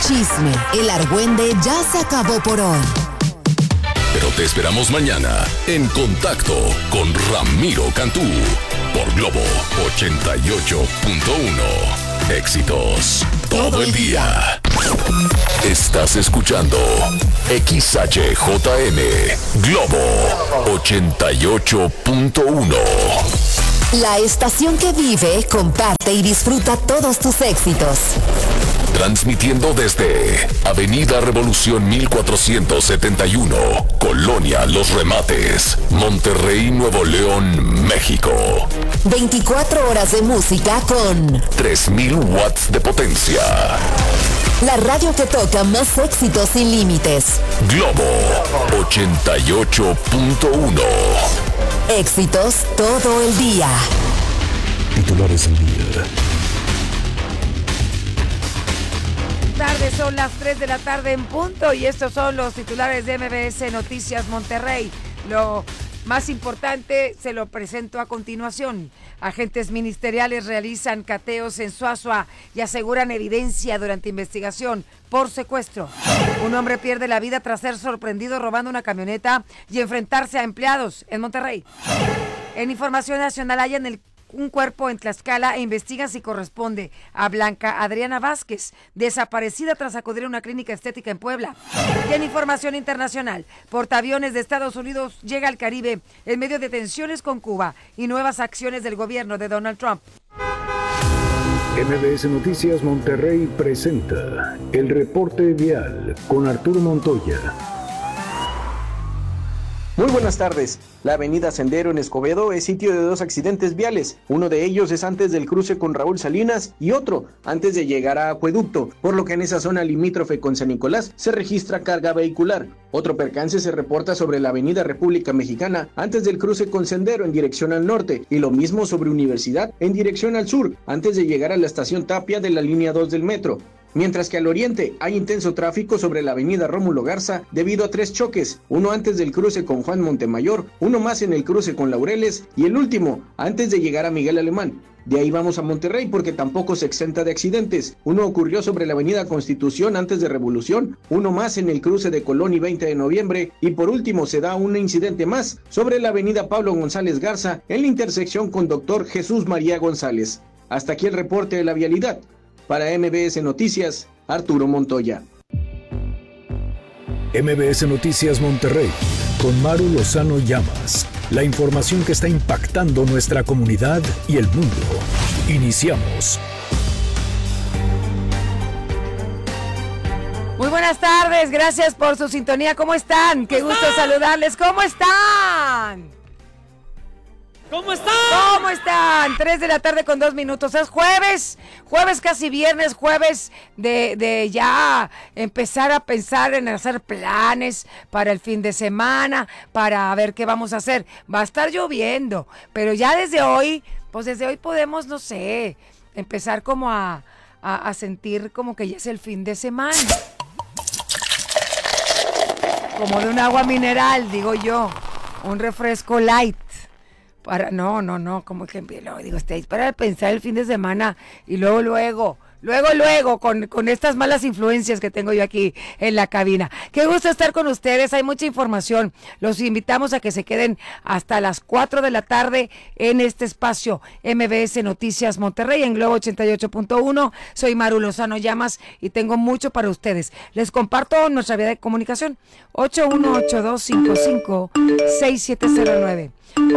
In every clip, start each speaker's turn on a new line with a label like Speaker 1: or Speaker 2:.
Speaker 1: chisme, el argüende ya se acabó por hoy.
Speaker 2: Pero te esperamos mañana en Contacto con Ramiro Cantú por Globo 88.1. Éxitos todo el día. Estás escuchando XHJM Globo 88.1.
Speaker 1: La estación que vive, comparte y disfruta todos tus éxitos.
Speaker 2: Transmitiendo desde Avenida Revolución 1471, Colonia Los Remates, Monterrey, Nuevo León, México.
Speaker 1: 24 horas de música con
Speaker 2: 3000 watts de potencia.
Speaker 1: La radio que toca más éxitos sin límites.
Speaker 2: Globo 88.1.
Speaker 1: Éxitos todo el día.
Speaker 2: Titulares del día.
Speaker 3: Tarde, son las 3 de la tarde en punto y estos son los titulares de MBS Noticias Monterrey. Lo más importante se lo presento a continuación. Agentes ministeriales realizan cateos en Suazua y aseguran evidencia durante investigación por secuestro. Un hombre pierde la vida tras ser sorprendido robando una camioneta y enfrentarse a empleados en Monterrey. En Información Nacional hallan un cuerpo en Tlaxcala e investigan si corresponde a Blanca Adriana Vázquez, desaparecida tras acudir a una clínica estética en Puebla. Y en Información Internacional, portaaviones de Estados Unidos llega al Caribe en medio de tensiones con Cuba y nuevas acciones del gobierno de Donald Trump.
Speaker 4: MBS Noticias Monterrey presenta el reporte vial con Arturo Montoya.
Speaker 5: Muy buenas tardes. La avenida Sendero en Escobedo es sitio de dos accidentes viales. Uno de ellos es antes del cruce con Raúl Salinas y otro antes de llegar a Acueducto, por lo que en esa zona limítrofe con San Nicolás se registra carga vehicular. Otro percance se reporta sobre la avenida República Mexicana antes del cruce con Sendero en dirección al norte y lo mismo sobre Universidad en dirección al sur antes de llegar a la estación Tapia de la línea 2 del metro. Mientras que al oriente hay intenso tráfico sobre la avenida Rómulo Garza debido a 3 choques, uno antes del cruce con Juan Montemayor, uno más en el cruce con Laureles y el último antes de llegar a Miguel Alemán. De ahí vamos a Monterrey porque tampoco se exenta de accidentes. Uno ocurrió sobre la avenida Constitución antes de Revolución, uno más en el cruce de Colón y 20 de noviembre y por último se da un incidente más sobre la avenida Pablo González Garza en la intersección con Dr. Jesús María González. Hasta aquí el reporte de la vialidad. Para MBS Noticias, Arturo Montoya.
Speaker 4: MBS Noticias Monterrey, con Maru Lozano Llamas. La información que está impactando nuestra comunidad y el mundo. Iniciamos.
Speaker 3: Muy buenas tardes, gracias por su sintonía. ¿Cómo están? Qué gusto saludarles. ¿Cómo están?
Speaker 6: ¿Cómo están?
Speaker 3: ¿Cómo están? 3 de la tarde con 2 minutos. Es jueves casi viernes, jueves de ya empezar a pensar en hacer planes para el fin de semana, para ver qué vamos a hacer. Va a estar lloviendo, pero ya desde hoy podemos, no sé, empezar como a sentir como que ya es el fin de semana. Como de un agua mineral, digo yo, un refresco light. Como que digo, para pensar el fin de semana y luego, con estas malas influencias que tengo yo aquí en la cabina. Qué gusto estar con ustedes, hay mucha información. Los invitamos a que se queden hasta las 4 de la tarde en este espacio MBS Noticias Monterrey en Globo 88.1. Soy Maru Lozano Llamas y tengo mucho para ustedes. Les comparto nuestra vía de comunicación, 8182556709.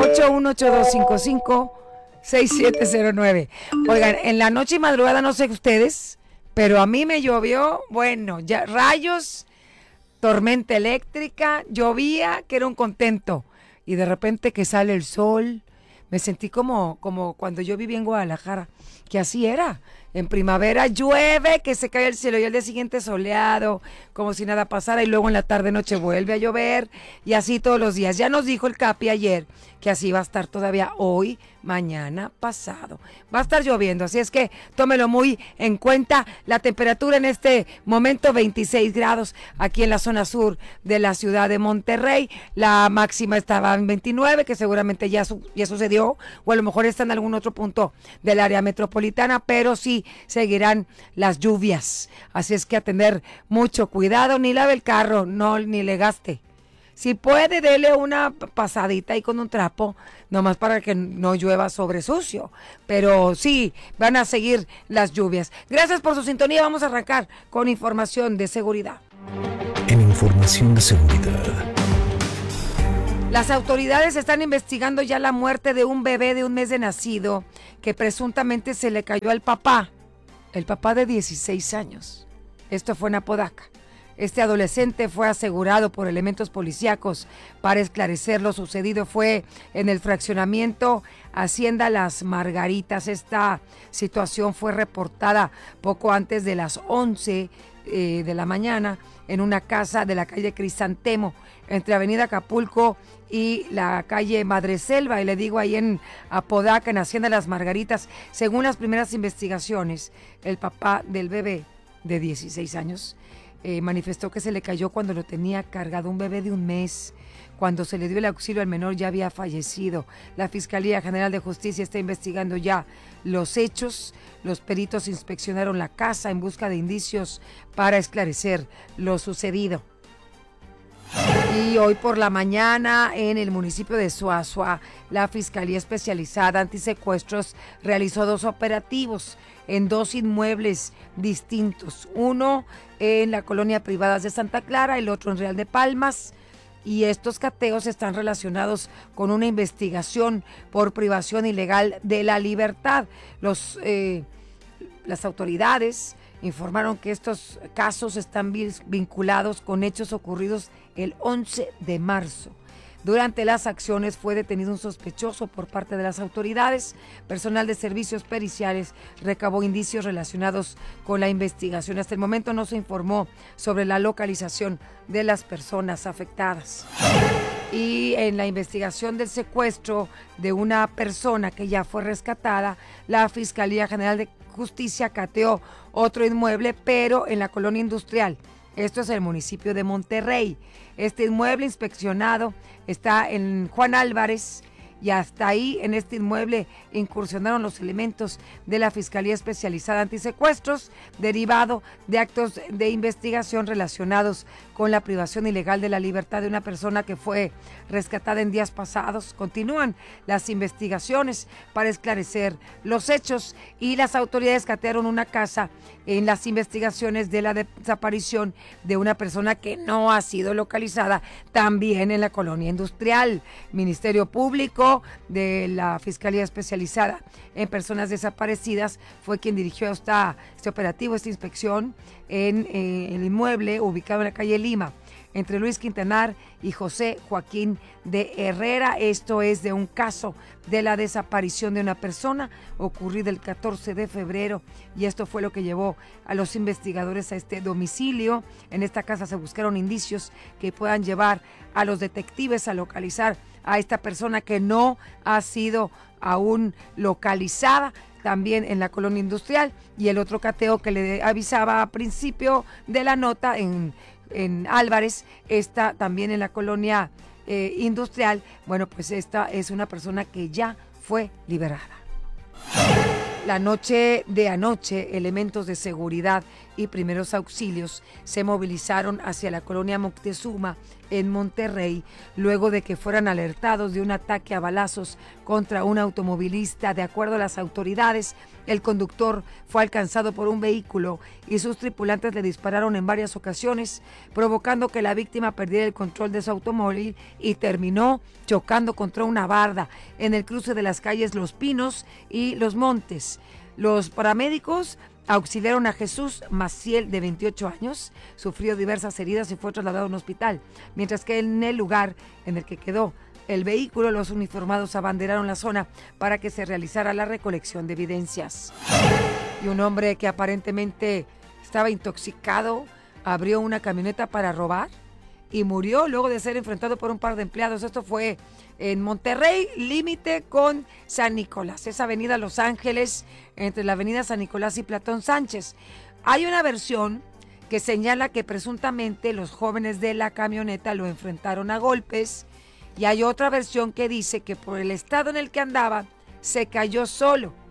Speaker 3: 8182556709. Oigan, en la noche y madrugada no sé ustedes, pero a mí me llovió, bueno, ya rayos, tormenta eléctrica, llovía, que era un contento. Y de repente que sale el sol, me sentí como cuando yo viví en Guadalajara, que así era. En primavera llueve, que se cae el cielo y al día siguiente soleado, como si nada pasara, y luego en la tarde noche vuelve a llover y así todos los días. Ya nos dijo el Capi ayer que así va a estar todavía hoy, mañana, pasado. Va a estar lloviendo, así es que tómelo muy en cuenta. La temperatura en este momento 26 grados aquí en la zona sur de la ciudad de Monterrey. La máxima estaba en 29, que seguramente ya sucedió, o a lo mejor está en algún otro punto del área metropolitana, pero sí y seguirán las lluvias. Así es que a tener mucho cuidado, ni lave el carro, no, ni le gaste. Si puede, dele una pasadita ahí con un trapo, nomás para que no llueva sobre sucio. Pero sí, van a seguir las lluvias. Gracias por su sintonía. Vamos a arrancar con información de seguridad.
Speaker 4: En información de seguridad.
Speaker 3: Las autoridades están investigando ya la muerte de un bebé de un mes de nacido que presuntamente se le cayó al papá, el papá de 16 años. Esto fue en Apodaca. Este adolescente fue asegurado por elementos policíacos para esclarecer lo sucedido. Fue en el fraccionamiento Hacienda Las Margaritas. Esta situación fue reportada poco antes de las 11 de la mañana en una casa de la calle Crisantemo, entre Avenida Acapulco y la calle Madreselva, y le digo ahí en Apodaca, en Hacienda Las Margaritas. Según las primeras investigaciones, el papá del bebé de 16 años manifestó que se le cayó cuando lo tenía cargado, un bebé de un mes. Cuando se le dio el auxilio al menor ya había fallecido. La Fiscalía General de Justicia está investigando ya los hechos. Los peritos inspeccionaron la casa en busca de indicios para esclarecer lo sucedido. Y hoy por la mañana en el municipio de Suazua, la Fiscalía Especializada Antisecuestros realizó 2 operativos en 2 inmuebles distintos. Uno en la colonia Privadas de Santa Clara, el otro en Real de Palmas. Y estos cateos están relacionados con una investigación por privación ilegal de la libertad. Las autoridades informaron que estos casos están vinculados con hechos ocurridos el 11 de marzo. Durante las acciones fue detenido un sospechoso por parte de las autoridades. Personal de servicios periciales recabó indicios relacionados con la investigación. Hasta el momento no se informó sobre la localización de las personas afectadas. Y en la investigación del secuestro de una persona que ya fue rescatada, la Fiscalía General de Justicia cateó otro inmueble, pero en la colonia industrial. Esto es el municipio de Monterrey. Este inmueble inspeccionado está en Juan Álvarez y hasta ahí en este inmueble incursionaron los elementos de la Fiscalía Especializada Antisecuestros derivado de actos de investigación relacionados con la privación ilegal de la libertad de una persona que fue rescatada en días pasados. Continúan las investigaciones para esclarecer los hechos y las autoridades catearon una casa en las investigaciones de la desaparición de una persona que no ha sido localizada, también en la colonia industrial. Ministerio Público de la Fiscalía Especializada en Personas Desaparecidas fue quien dirigió este operativo, esta inspección en el inmueble ubicado en la calle Lima, entre Luis Quintanar y José Joaquín de Herrera. Esto es de un caso de la desaparición de una persona ocurrida el 14 de febrero y esto fue lo que llevó a los investigadores a este domicilio. En esta casa se buscaron indicios que puedan llevar a los detectives a localizar a esta persona que no ha sido aún localizada, también en la colonia industrial. Y el otro cateo que le avisaba a principio de la nota en Álvarez, está también en la colonia industrial. Bueno, pues esta es una persona que ya fue liberada. La noche de anoche, elementos de seguridad y primeros auxilios se movilizaron hacia la colonia Moctezuma en Monterrey, luego de que fueran alertados de un ataque a balazos contra un automovilista. De acuerdo a las autoridades, el conductor fue alcanzado por un vehículo y sus tripulantes le dispararon en varias ocasiones, provocando que la víctima perdiera el control de su automóvil y terminó chocando contra una barda en el cruce de las calles Los Pinos y Los Montes. Los paramédicos auxiliaron a Jesús Maciel, de 28 años, sufrió diversas heridas y fue trasladado a un hospital, mientras que en el lugar en el que quedó el vehículo, los uniformados abanderaron la zona para que se realizara la recolección de evidencias. Y un hombre que aparentemente estaba intoxicado abrió una camioneta para robar y murió luego de ser enfrentado por un par de empleados. Esto fue en Monterrey, límite con San Nicolás, esa avenida Los Ángeles, entre la avenida San Nicolás y Platón Sánchez. Hay una versión que señala que presuntamente los jóvenes de la camioneta lo enfrentaron a golpes, y hay otra versión que dice que por el estado en el que andaba se cayó solo.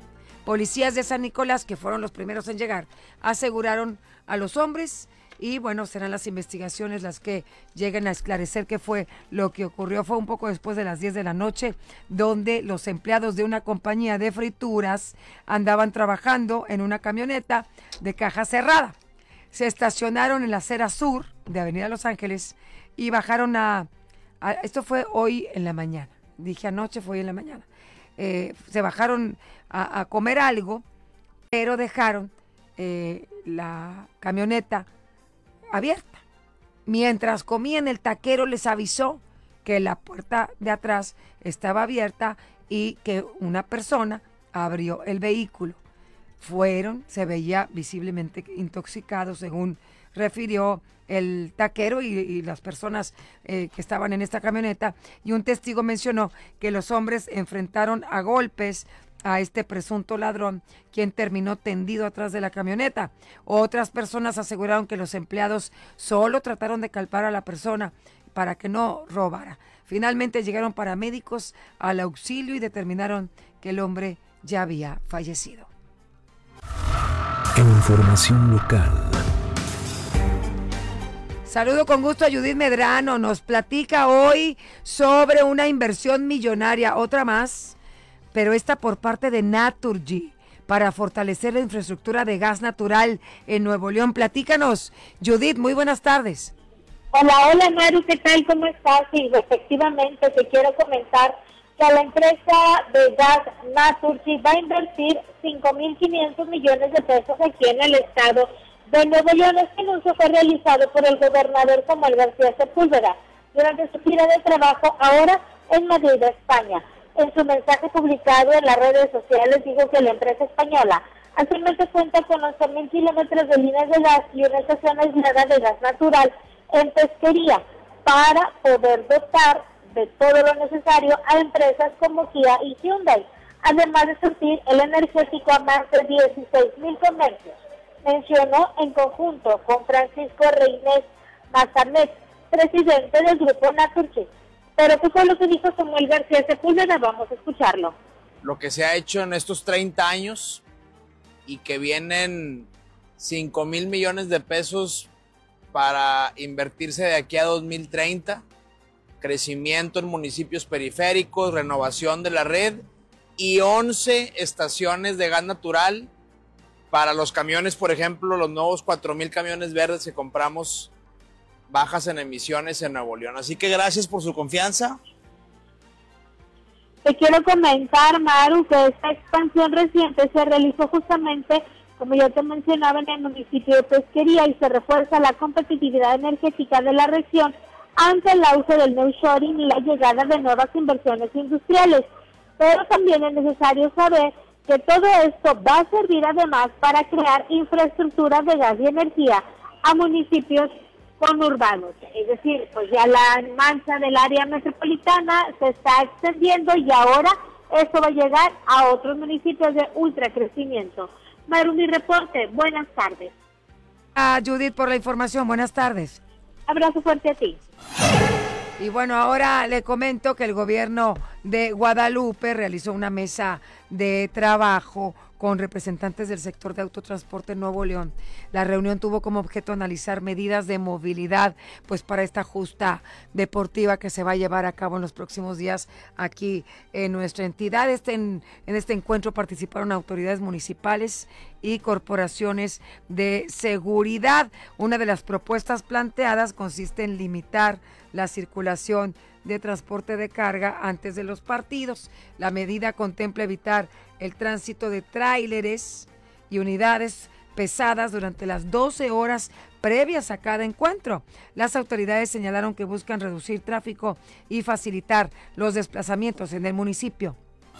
Speaker 3: Policías de San Nicolás, que fueron los primeros en llegar, aseguraron a los hombres y bueno, serán las investigaciones las que lleguen a esclarecer qué fue lo que ocurrió. Fue un poco después de las 10 de la noche, donde los empleados de una compañía de frituras andaban trabajando en una camioneta de caja cerrada. Se estacionaron en la acera sur de Avenida Los Ángeles y bajaron esto fue hoy en la mañana, dije anoche, fue hoy en la mañana. Se bajaron a comer algo, pero dejaron la camioneta abierta. Mientras comían, el taquero les avisó que la puerta de atrás estaba abierta y que una persona abrió el vehículo. Se veía visiblemente intoxicado, según refirió el taquero y las personas que estaban en esta camioneta, y un testigo mencionó que los hombres enfrentaron a golpes a este presunto ladrón, quien terminó tendido atrás de la camioneta. Otras personas aseguraron que los empleados solo trataron de calmar a la persona para que no robara. Finalmente llegaron paramédicos al auxilio y determinaron que el hombre ya había fallecido.
Speaker 4: En información local.
Speaker 3: Saludo con gusto a Judith Medrano. Nos platica hoy sobre una inversión millonaria, otra más, pero esta por parte de Naturgy, para fortalecer la infraestructura de gas natural en Nuevo León. Platícanos, Judith, muy buenas tardes.
Speaker 7: Hola Maru, ¿qué tal? ¿Cómo estás? Sí, efectivamente te quiero comentar que la empresa de gas Naturgy va a invertir 5.500 millones de pesos aquí en el estado de Nuevo León. Este anuncio fue realizado por el gobernador Samuel García Sepúlveda durante su gira de trabajo ahora en Madrid, España. En su mensaje publicado en las redes sociales dijo que la empresa española actualmente cuenta con 11.000 kilómetros de líneas de gas y una estación aislada de gas natural en pesquería para poder dotar de todo lo necesario a empresas como Kia y Hyundai, además de surtir el energético a más de 16.000 comercios. Mencionó en conjunto con Francisco Reynés Mazamet, presidente del grupo Naturgy. Pero ¿qué fue lo que dijo Samuel García Sepúlveda? Vamos a escucharlo.
Speaker 8: Lo que se ha hecho en estos 30 años y que vienen 5,000 millones de pesos para invertirse de aquí a 2030, crecimiento en municipios periféricos, renovación de la red y 11 estaciones de gas natural para los camiones, por ejemplo, los nuevos 4,000 camiones verdes que compramos, bajas en emisiones en Nuevo León. Así que gracias por su confianza.
Speaker 7: Te quiero comentar, Maru, que esta expansión reciente se realizó justamente, como ya te mencionaba, en el municipio de Pesquería y se refuerza la competitividad energética de la región ante el auge del nearshoring y la llegada de nuevas inversiones industriales. Pero también es necesario saber que todo esto va a servir además para crear infraestructura de gas y energía a municipios conurbanos. Es decir, pues ya la mancha del área metropolitana se está extendiendo y ahora esto va a llegar a otros municipios de ultracrecimiento. Maru, mi reporte. Buenas tardes.
Speaker 3: Judith, por la información. Buenas tardes.
Speaker 7: Abrazo fuerte a ti.
Speaker 3: Y bueno, ahora le comento que el gobierno de Guadalupe realizó una mesa de trabajo con representantes del sector de autotransporte en Nuevo León. La reunión tuvo como objeto analizar medidas de movilidad pues para esta justa deportiva que se va a llevar a cabo en los próximos días aquí en nuestra entidad. En este encuentro participaron autoridades municipales y corporaciones de seguridad. Una de las propuestas planteadas consiste en limitar la circulación de transporte de carga antes de los partidos. La medida contempla evitar el tránsito de tráileres y unidades pesadas durante las 12 horas previas a cada encuentro. Las autoridades señalaron que buscan reducir tráfico y facilitar los desplazamientos en el municipio.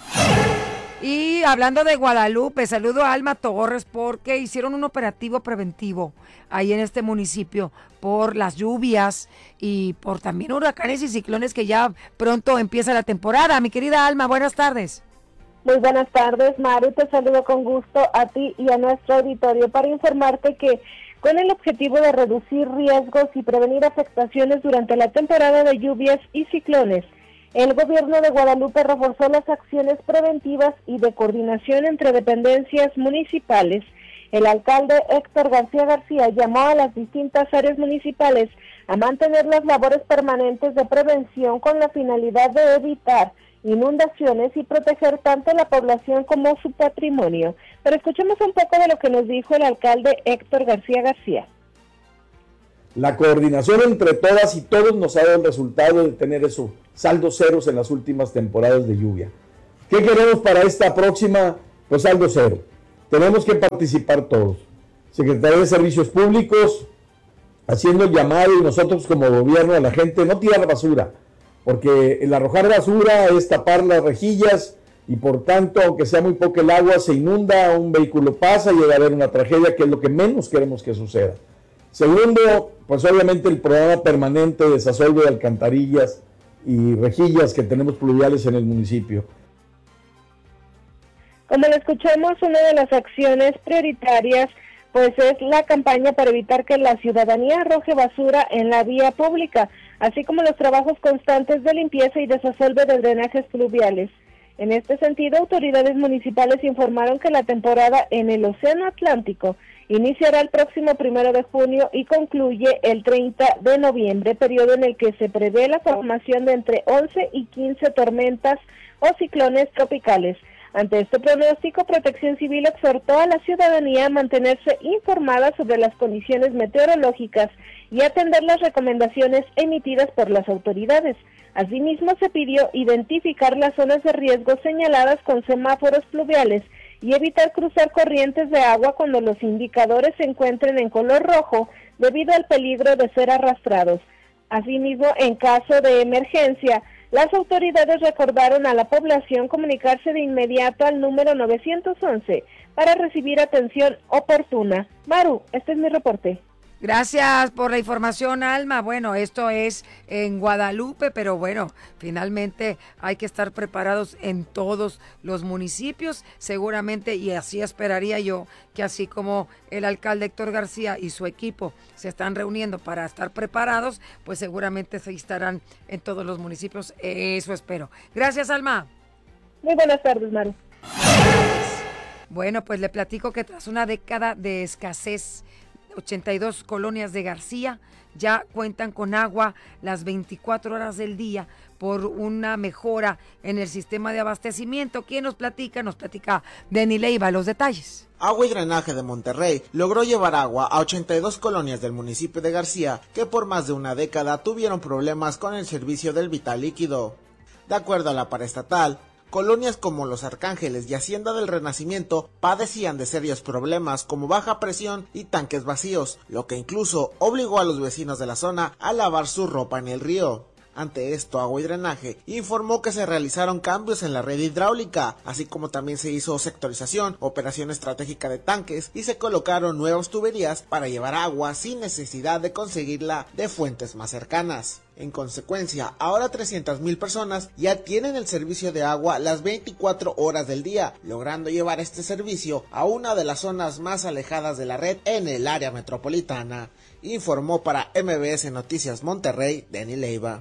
Speaker 3: Y hablando de Guadalupe, saludo a Alma Torres porque hicieron un operativo preventivo ahí en este municipio por las lluvias y por también huracanes y ciclones que ya pronto empieza la temporada. Mi querida Alma, buenas tardes.
Speaker 9: Muy buenas tardes, Maru, te saludo con gusto a ti y a nuestro auditorio para informarte que con el objetivo de reducir riesgos y prevenir afectaciones durante la temporada de lluvias y ciclones, El gobierno de Guadalupe reforzó las acciones preventivas y de coordinación entre dependencias municipales. El alcalde Héctor García llamó a las distintas áreas municipales a mantener las labores permanentes de prevención con la finalidad de evitar inundaciones y proteger tanto la población como su patrimonio. Pero escuchemos un poco de lo que nos dijo el alcalde Héctor García.
Speaker 10: La coordinación entre todas y todos nos ha dado el resultado de tener eso, saldos ceros en las últimas temporadas de lluvia. ¿Qué queremos para esta próxima? Pues saldo cero. Tenemos que participar todos. Secretaría de Servicios Públicos, haciendo el llamado, y nosotros como gobierno a la gente, no tirar basura, porque el arrojar basura es tapar las rejillas y por tanto, aunque sea muy poco el agua, se inunda, un vehículo pasa y llega a haber una tragedia, que es lo que menos queremos que suceda. Segundo, pues obviamente el programa permanente de desasolve de alcantarillas y rejillas que tenemos pluviales en el municipio.
Speaker 9: Como lo escuchamos, una de las acciones prioritarias pues es la campaña para evitar que la ciudadanía arroje basura en la vía pública, así como los trabajos constantes de limpieza y desasolve de drenajes pluviales. En este sentido, autoridades municipales informaron que la temporada en el Océano Atlántico iniciará el próximo 1 de junio y concluye el 30 de noviembre, periodo en el que se prevé la formación de entre 11 y 15 tormentas o ciclones tropicales. Ante este pronóstico, Protección Civil exhortó a la ciudadanía a mantenerse informada sobre las condiciones meteorológicas y atender las recomendaciones emitidas por las autoridades. Asimismo, se pidió identificar las zonas de riesgo señaladas con semáforos pluviales y evitar cruzar corrientes de agua cuando los indicadores se encuentren en color rojo debido al peligro de ser arrastrados. Asimismo, en caso de emergencia, las autoridades recordaron a la población comunicarse de inmediato al número 911 para recibir atención oportuna. Maru, este es mi reporte.
Speaker 3: Gracias por la información, Alma. Bueno, esto es en Guadalupe, pero bueno, finalmente hay que estar preparados en todos los municipios, seguramente, y así esperaría yo que así como el alcalde Héctor García y su equipo se están reuniendo para estar preparados, pues seguramente se estarán en todos los municipios. Eso espero. Gracias, Alma.
Speaker 9: Muy buenas tardes, Maru.
Speaker 3: Bueno, pues le platico que tras una década de escasez, 82 colonias de García ya cuentan con agua las 24 horas del día por una mejora en el sistema de abastecimiento. ¿Quién nos platica? Nos platica Denny Leiva los detalles.
Speaker 11: Agua y Drenaje de Monterrey logró llevar agua a 82 colonias del municipio de García que por más de una década tuvieron problemas con el servicio del vital líquido. De acuerdo a la paraestatal, colonias como Los Arcángeles y Hacienda del Renacimiento padecían de serios problemas como baja presión y tanques vacíos, lo que incluso obligó a los vecinos de la zona a lavar su ropa en el río. Ante esto, Agua y Drenaje informó que se realizaron cambios en la red hidráulica, así como también se hizo sectorización, operación estratégica de tanques y se colocaron nuevas tuberías para llevar agua sin necesidad de conseguirla de fuentes más cercanas. En consecuencia, ahora 300,000 personas ya tienen el servicio de agua las 24 horas del día, logrando llevar este servicio a una de las zonas más alejadas de la red en el área metropolitana. Informó para MBS Noticias Monterrey, Denny Leiva.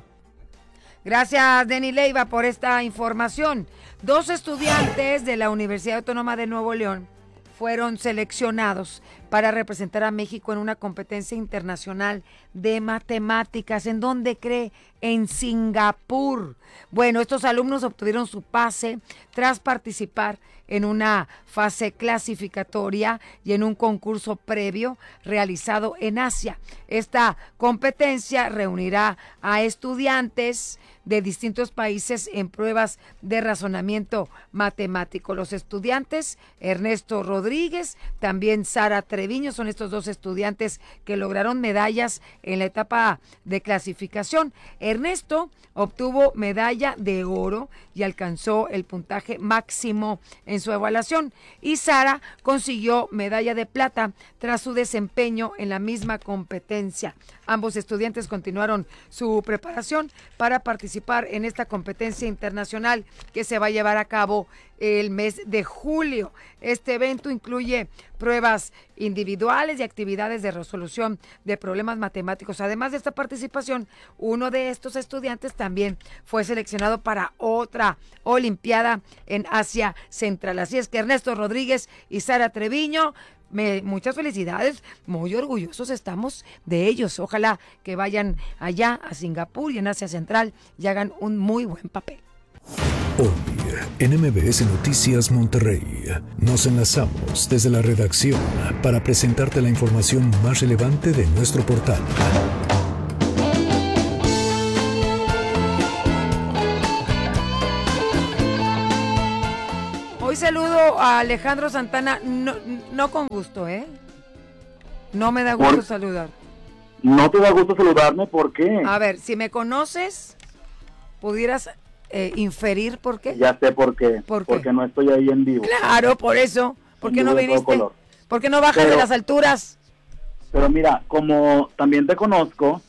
Speaker 3: Gracias, Denny Leiva, por esta información. 2 estudiantes de la Universidad Autónoma de Nuevo León fueron seleccionados para representar a México en una competencia internacional de matemáticas. ¿En dónde cree? En Singapur. Bueno, estos alumnos obtuvieron su pase tras participar en una fase clasificatoria y en un concurso previo realizado en Asia. Esta competencia reunirá a estudiantes de distintos países en pruebas de razonamiento matemático. Los estudiantes, Ernesto Rodríguez, también Sara Treviño, son estos 2 estudiantes que lograron medallas en la etapa de clasificación. Ernesto obtuvo medalla de oro y alcanzó el puntaje máximo en su evaluación, y Sara consiguió medalla de plata tras su desempeño en la misma competencia. Ambos estudiantes continuaron su preparación para participar en esta competencia internacional que se va a llevar a cabo el mes de julio. Este evento incluye pruebas individuales y actividades de resolución de problemas matemáticos. Además de esta participación, uno de estos estudiantes también fue seleccionado para otra Olimpiada en Asia Central. Así es que Ernesto Rodríguez y Sara Treviño, muchas felicidades, muy orgullosos estamos de ellos. Ojalá que vayan allá a Singapur y en Asia Central y hagan un muy buen papel.
Speaker 4: Hoy, en MBS Noticias Monterrey, nos enlazamos desde la redacción para presentarte la información más relevante de nuestro portal.
Speaker 3: Hoy saludo a Alejandro Santana, no con gusto, No me da gusto saludar.
Speaker 12: ¿No te da gusto saludarme? ¿Por qué?
Speaker 3: A ver, si me conoces, pudieras inferir por qué.
Speaker 12: Ya sé por qué. Porque no estoy ahí en vivo.
Speaker 3: Claro, por eso. ¿Por qué no viniste? ¿Por qué no bajas de las alturas?
Speaker 12: Pero mira, como también te conozco,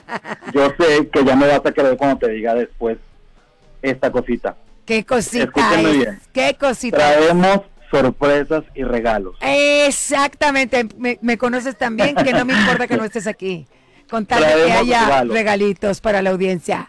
Speaker 12: yo sé que ya me vas a querer cuando te diga después esta cosita.
Speaker 3: ¿Qué cosita?
Speaker 12: Escúchame
Speaker 3: es?
Speaker 12: bien.
Speaker 3: ¿Qué cosita?
Speaker 12: Traemos sorpresas y regalos.
Speaker 3: Exactamente. Me conoces tan bien que no me importa que no estés aquí. Con tal de que haya regalitos para la audiencia.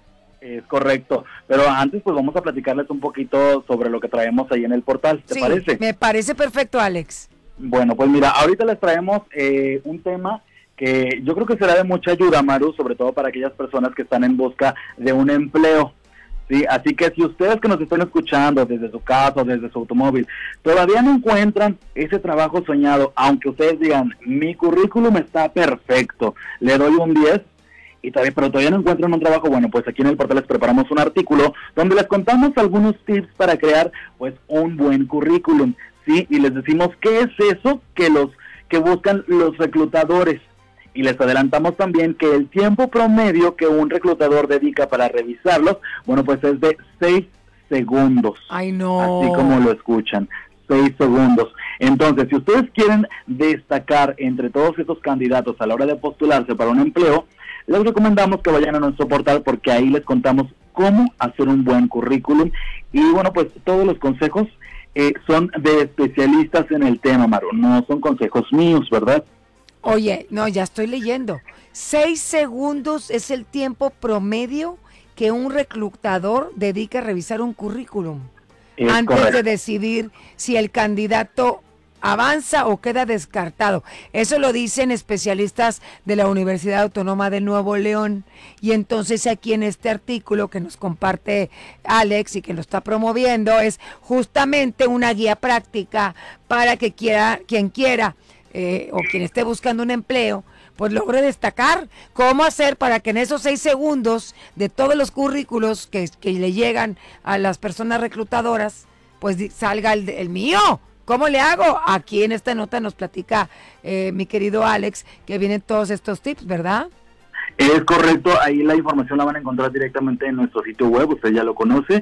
Speaker 12: Es correcto. Pero antes, pues vamos a platicarles un poquito sobre lo que traemos ahí en el portal. ¿Te parece?
Speaker 3: Me parece perfecto, Alex.
Speaker 12: Bueno, pues mira, ahorita les traemos un tema que yo creo que será de mucha ayuda, Maru, sobre todo para aquellas personas que están en busca de un empleo. Sí, así que si ustedes que nos están escuchando desde su casa o desde su automóvil todavía no encuentran ese trabajo soñado, aunque ustedes digan, mi currículum está perfecto, le doy un 10, pero todavía no encuentran un trabajo, bueno, pues aquí en el portal les preparamos un artículo donde les contamos algunos tips para crear pues un buen currículum, ¿sí? Y les decimos qué es eso que buscan los reclutadores. Y les adelantamos también que el tiempo promedio que un reclutador dedica para revisarlos, bueno, pues es de 6 segundos.
Speaker 3: ¡Ay, no!
Speaker 12: Así como lo escuchan, 6 segundos. Entonces, si ustedes quieren destacar entre todos estos candidatos a la hora de postularse para un empleo, les recomendamos que vayan a nuestro portal porque ahí les contamos cómo hacer un buen currículum. Y bueno, pues todos los consejos son de especialistas en el tema, Maru, no son consejos míos, ¿verdad?
Speaker 3: Oye, no, ya estoy leyendo. 6 segundos es el tiempo promedio que un reclutador dedica a revisar un currículum antes de decidir si el candidato avanza o queda descartado. Eso lo dicen especialistas de la Universidad Autónoma de Nuevo León. Y entonces aquí en este artículo que nos comparte Alex y que lo está promoviendo es justamente una guía práctica para que quien quiera o quien esté buscando un empleo, pues logre destacar cómo hacer para que en esos 6 segundos de todos los currículos que le llegan a las personas reclutadoras, pues salga el mío. ¿Cómo le hago? Aquí en esta nota nos platica mi querido Alex que vienen todos estos tips, ¿verdad?
Speaker 12: Es correcto, ahí la información la van a encontrar directamente en nuestro sitio web, usted ya lo conoce,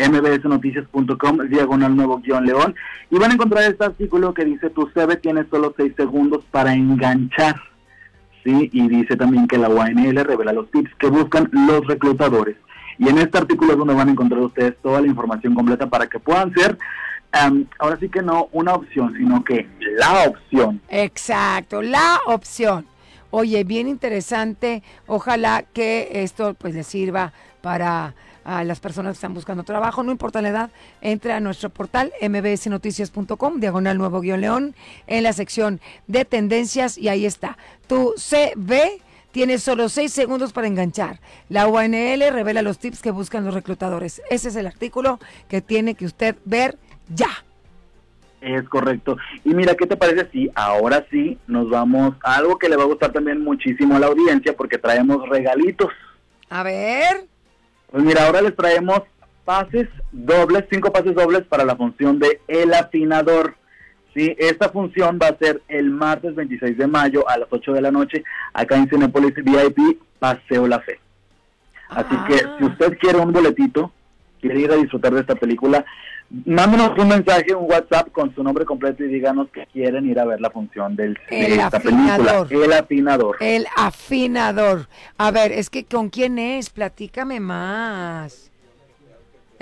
Speaker 12: mbsnoticias.com/nuevo-león, y van a encontrar este artículo que dice tu CV tiene solo 6 segundos para enganchar, ¿sí? Y dice también que la UANL revela los tips que buscan los reclutadores, y en este artículo es donde van a encontrar ustedes toda la información completa para que puedan ser, ahora sí que no una opción, sino que la opción.
Speaker 3: Exacto, la opción. Oye, bien interesante, ojalá que esto pues les sirva para las personas que están buscando trabajo, no importa la edad, entre a nuestro portal mbsnoticias.com/nuevo-león en la sección de tendencias y ahí está. Tu CV tiene solo 6 segundos para enganchar. La UANL revela los tips que buscan los reclutadores. Ese es el artículo que tiene que usted ver ya.
Speaker 12: Es correcto. Y mira, ¿qué te parece si ahora sí nos vamos a algo que le va a gustar también muchísimo a la audiencia porque traemos regalitos?
Speaker 3: A ver.
Speaker 12: Pues mira, ahora les traemos 5 pases dobles para la función de El Afinador. Sí, esta función va a ser el martes 26 de mayo a las 8 de la noche acá en Cinépolis VIP Paseo La Fe. Así que si usted quiere un boletito, quiere ir a disfrutar de esta película, mándenos un mensaje, un WhatsApp con su nombre completo y díganos que quieren ir a ver la función de esta película. El Afinador.
Speaker 3: El Afinador. A ver, es que ¿con quién es? Platícame más.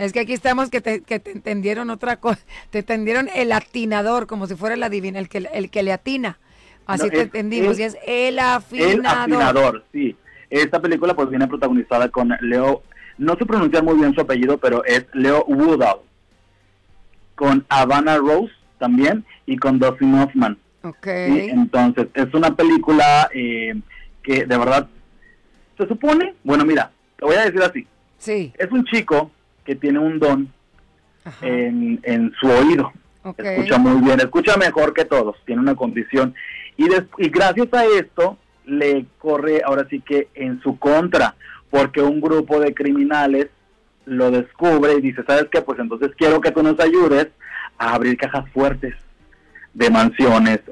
Speaker 3: Es que aquí estamos que te entendieron otra cosa. Te entendieron el atinador, como si fuera el adivina, el que le atina. Así te entendimos. Y es el afinador.
Speaker 12: El afinador, sí. Esta película pues viene protagonizada con Leo, no sé pronunciar muy bien su apellido, pero es Leo Woodall, con Havana Rose también y con Dustin Hoffman.
Speaker 3: Okay.
Speaker 12: ¿Sí? Entonces, es una película que de verdad se supone, bueno, mira, te voy a decir así.
Speaker 3: Sí.
Speaker 12: Es un chico que tiene un don en su oído.
Speaker 3: Okay.
Speaker 12: Escucha muy bien, escucha mejor que todos, tiene una condición. Y gracias a esto le corre ahora sí que en su contra, porque un grupo de criminales lo descubre y dice, ¿sabes qué? Pues entonces quiero que tú nos ayudes a abrir cajas fuertes de mansiones,